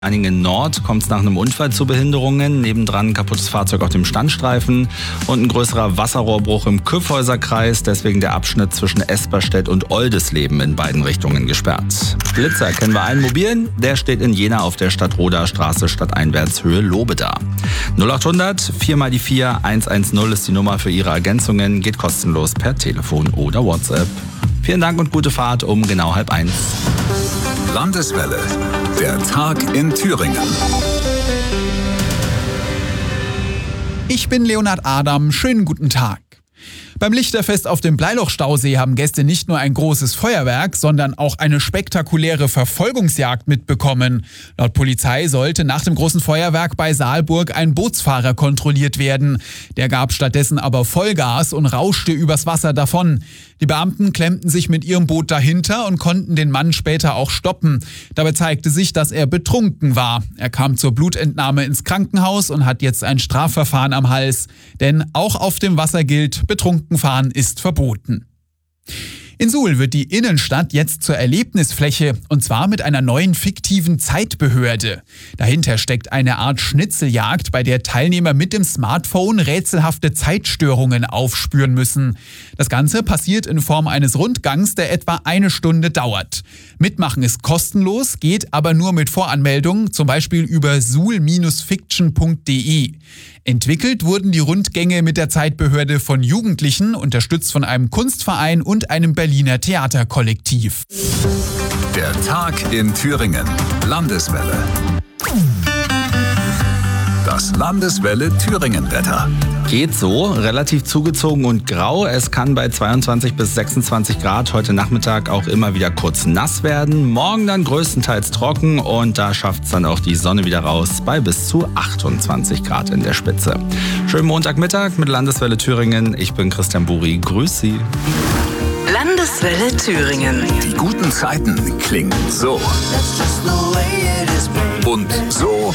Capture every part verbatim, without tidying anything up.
In Nord kommt es nach einem Unfall zu Behinderungen. Nebendran ein kaputtes Fahrzeug auf dem Standstreifen und ein größerer Wasserrohrbruch im Kyffhäuserkreis. Deswegen der Abschnitt zwischen Esperstedt und Oldesleben in beiden Richtungen gesperrt. Blitzer kennen wir allen mobilen. Der steht in Jena auf der Stadtroder Straße stadteinwärts Höhe Lobeda. null achthundert vier mal die vier eins eins null ist die Nummer für Ihre Ergänzungen. Geht kostenlos per Telefon oder WhatsApp. Vielen Dank und gute Fahrt um genau halb eins. Landeswelle, der Tag in Thüringen. Ich bin Leonhard Adam, schönen guten Tag. Beim Lichterfest auf dem Bleilochstausee haben Gäste nicht nur ein großes Feuerwerk, sondern auch eine spektakuläre Verfolgungsjagd mitbekommen. Laut Polizei sollte nach dem großen Feuerwerk bei Saalburg ein Bootsfahrer kontrolliert werden. Der gab stattdessen aber Vollgas und rauschte übers Wasser davon. Die Beamten klemmten sich mit ihrem Boot dahinter und konnten den Mann später auch stoppen. Dabei zeigte sich, dass er betrunken war. Er kam zur Blutentnahme ins Krankenhaus und hat jetzt ein Strafverfahren am Hals. Denn auch auf dem Wasser gilt, betrunken fahren ist verboten. In Suhl wird die Innenstadt jetzt zur Erlebnisfläche, und zwar mit einer neuen fiktiven Zeitbehörde. Dahinter steckt eine Art Schnitzeljagd, bei der Teilnehmer mit dem Smartphone rätselhafte Zeitstörungen aufspüren müssen. Das Ganze passiert in Form eines Rundgangs, der etwa eine Stunde dauert. Mitmachen ist kostenlos, geht aber nur mit Voranmeldung, zum Beispiel über suhl Bindestrich fiction Punkt de. Entwickelt wurden die Rundgänge mit der Zeitbehörde von Jugendlichen, unterstützt von einem Kunstverein und einem Berliner Theaterkollektiv. Der Tag in Thüringen. Landeswelle. Das Landeswelle Thüringen-Wetter. Geht so, relativ zugezogen und grau. Es kann bei zweiundzwanzig bis sechsundzwanzig Grad heute Nachmittag auch immer wieder kurz nass werden. Morgen dann größtenteils trocken und da schafft es dann auch die Sonne wieder raus bei bis zu achtundzwanzig Grad in der Spitze. Schönen Montagmittag mit Landeswelle Thüringen. Ich bin Christian Buri. Grüß Sie. Landeswelle Thüringen. Die guten Zeiten klingen so. Und so.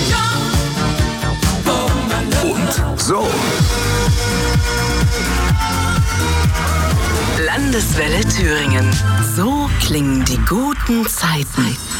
Und so. Landeswelle Thüringen. So klingen die guten Zeiten.